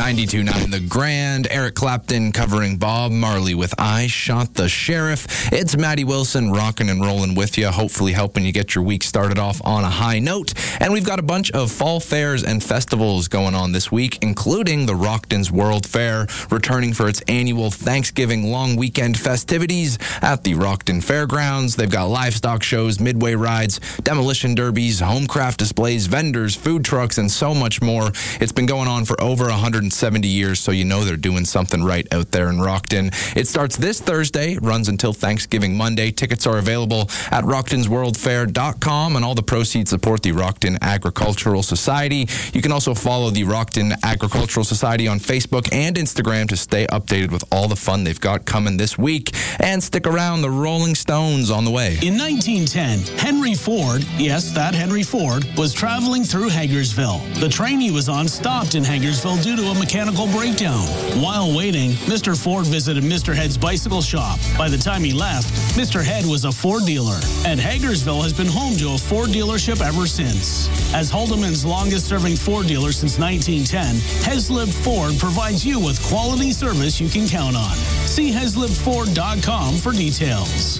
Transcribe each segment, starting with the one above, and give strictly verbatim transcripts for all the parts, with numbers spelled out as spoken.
ninety-two point nine The Grand. Eric Clapton covering Bob Marley with I Shot the Sheriff. It's Maddie Wilson rocking and rolling with you, hopefully helping you get your week started off on a high note. And we've got a bunch of fall fairs and festivals going on this week, including the Rockton's World Fair, returning for its annual Thanksgiving long weekend festivities at the Rockton Fairgrounds. They've got livestock shows, midway rides, demolition derbies, home craft displays, vendors, food trucks, and so much more. It's been going on for over one hundred seventy years, so you know they're doing something right out there in Rockton. It starts this Thursday, runs until Thanksgiving Monday. Tickets are available at rocktons world fair dot com, and all the proceeds support the Rockton Agricultural Society. You can also follow the Rockton Agricultural Society on Facebook and Instagram to stay updated with all the fun they've got coming this week. And stick around, the Rolling Stones on the way. In nineteen ten, Henry Ford, yes, that Henry Ford, was traveling through Hagersville. The train he was on stopped in Hagersville due to a mechanical breakdown. While waiting, Mister Ford visited Mister Head's bicycle shop. By the time he left, Mister Head was a Ford dealer, and Hagersville has been home to a Ford dealership ever since. As Haldeman's longest-serving Ford dealer since nineteen ten, Heslip Ford provides you with quality service you can count on. See heslip ford dot com for details.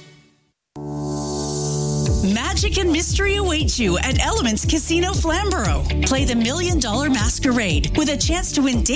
Magic and mystery awaits you at Elements Casino Flamborough. Play the Million Dollar Masquerade with a chance to win